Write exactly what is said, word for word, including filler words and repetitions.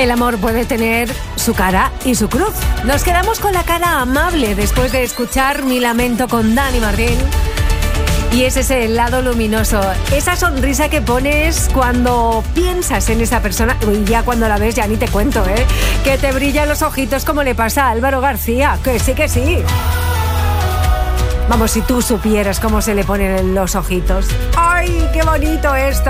El amor puede tener su cara y su cruz. Nos quedamos con la cara amable después de escuchar Mi lamento con Dani Martín. Y ese es el lado luminoso, esa sonrisa que pones cuando piensas en esa persona, y ya cuando la ves ya ni te cuento, ¿eh? Que te brillan los ojitos como le pasa a Álvaro García, que sí, que sí. Vamos, si tú supieras cómo se le ponen los ojitos. ¡Ay, qué bonito esto!